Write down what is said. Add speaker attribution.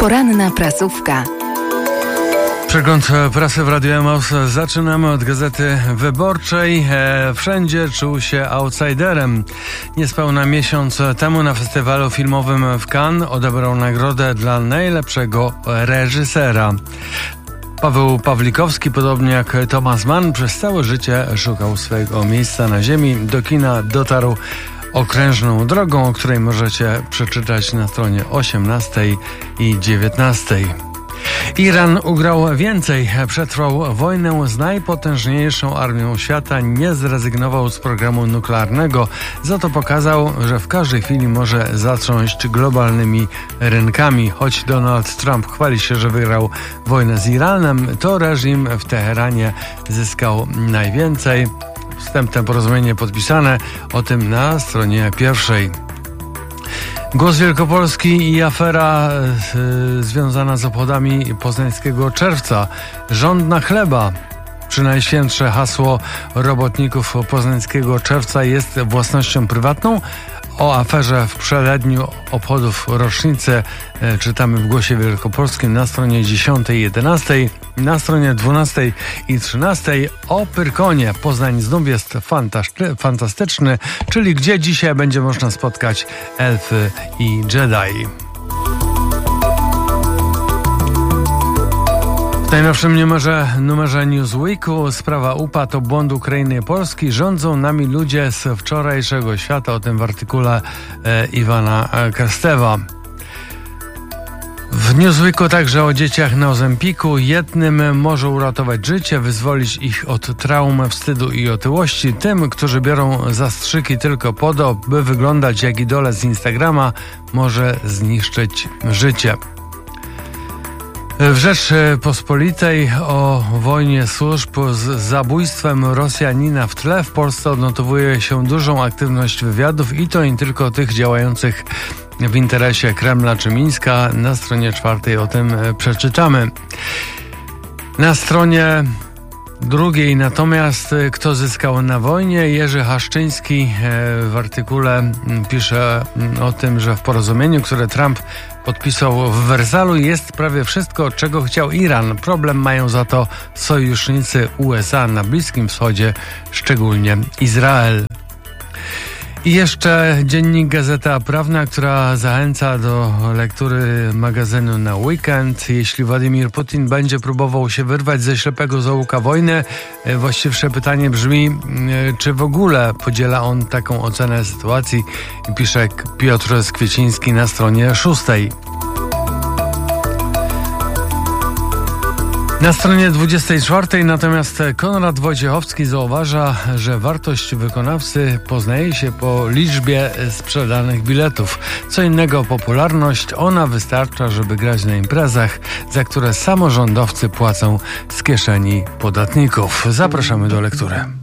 Speaker 1: Poranna prasówka.
Speaker 2: Przegląd prasy w Radiu Emaus zaczynamy od Gazety Wyborczej. Wszędzie czuł się outsiderem. Niespełna miesiąc temu na festiwalu filmowym w Cannes odebrał nagrodę dla najlepszego reżysera. Paweł Pawlikowski, podobnie jak Thomas Mann, przez całe życie szukał swojego miejsca na ziemi. Do kina dotarł okrężną drogą, o której możecie przeczytać na stronie 18 i 19. Iran ugrał więcej, przetrwał wojnę z najpotężniejszą armią świata, nie zrezygnował z programu nuklearnego, za to pokazał, że w każdej chwili może zatrząść globalnymi rynkami. Choć Donald Trump chwali się, że wygrał wojnę z Iranem, to reżim w Teheranie zyskał najwięcej. Wstępne porozumienie podpisane, o tym na stronie 1. Głos Wielkopolski i afera związana z obchodami poznańskiego czerwca. Rząd na chleba. Czy najświętsze hasło robotników poznańskiego czerwca jest własnością prywatną? O aferze w przededniu obchodów rocznicy czytamy w Głosie Wielkopolskim na stronie 10 i 11, na stronie 12 i 13. O Pyrkonie. Poznań znów jest fantastyczny, czyli gdzie dzisiaj będzie można spotkać elfy i Jedi. W najnowszym numerze Newsweeku sprawa UPA to błąd Ukrainy i Polski. Rządzą nami ludzie z wczorajszego świata. O tym w artykule Iwana Kastewa. W Newsweeku także o dzieciach na Ozempiku. Jednym może uratować życie, wyzwolić ich od traum, wstydu i otyłości. Tym, którzy biorą zastrzyki tylko po to, by wyglądać jak idole z Instagrama, może zniszczyć życie. W Rzeczpospolitej o wojnie służb z zabójstwem Rosjanina w tle. W Polsce odnotowuje się dużą aktywność wywiadów i to nie tylko tych działających w interesie Kremla czy Mińska. Na stronie 4 o tym przeczytamy. Na stronie 2 natomiast kto zyskał na wojnie? Jerzy Haszczyński w artykule pisze o tym, że w porozumieniu, które Trump podpisał w Wersalu, jest prawie wszystko, czego chciał Iran. Problem mają za to sojusznicy USA na Bliskim Wschodzie, szczególnie Izrael. I jeszcze dziennik Gazeta Prawna, która zachęca do lektury magazynu na weekend. Jeśli Władimir Putin będzie próbował się wyrwać ze ślepego zaułka wojny, właściwsze pytanie brzmi, czy w ogóle podziela on taką ocenę sytuacji, pisze Piotr Skwieciński na stronie 6. Na stronie 24 natomiast Konrad Wojciechowski zauważa, że wartość wykonawcy poznaje się po liczbie sprzedanych biletów. Co innego popularność, ona wystarcza, żeby grać na imprezach, za które samorządowcy płacą z kieszeni podatników. Zapraszamy do lektury.